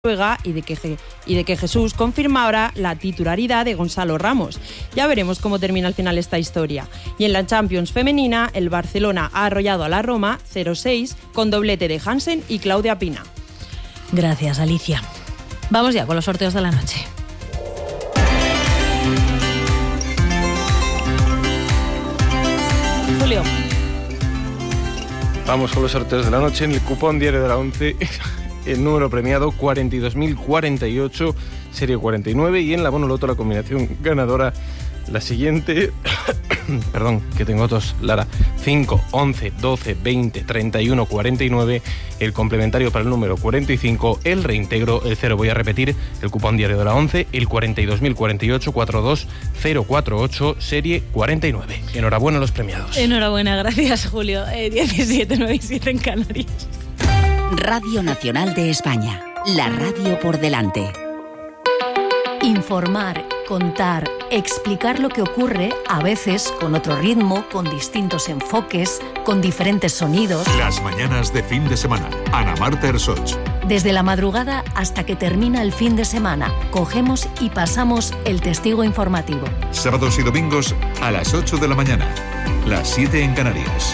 y de que Jesús confirma ahora la titularidad de Gonzalo Ramos. Ya veremos cómo termina al final esta historia. Y en la Champions femenina, el Barcelona ha arrollado a la Roma 0-6 con doblete de Hansen y Claudia Pina. Gracias, Alicia. Vamos ya con los sorteos de la noche. Julio. Vamos con los sorteos de la noche. En el cupón diario de la 11, el número premiado 42.048, serie 49, y en la Bonoloto la combinación ganadora, la siguiente, perdón, que tengo tos, Lara, 5, 11, 12, 20, 31, 49, el complementario para el número 45, el reintegro, el 0, voy a repetir, el cupón diario de la 11, el 42.048, 42048, serie 49. Enhorabuena a los premiados. Enhorabuena, gracias, Julio. 17:97 en Canarias. Radio Nacional de España, la radio por delante. Informar, contar, explicar lo que ocurre, a veces con otro ritmo, con distintos enfoques, con diferentes sonidos. Las mañanas de fin de semana. Ana Marta Ersoch. Desde la madrugada hasta que termina el fin de semana, cogemos y pasamos el testigo informativo. Sábados y domingos a las 8 de la mañana, las 7 en Canarias.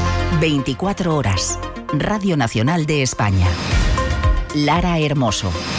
24 horas. Radio Nacional de España. Lara Hermoso.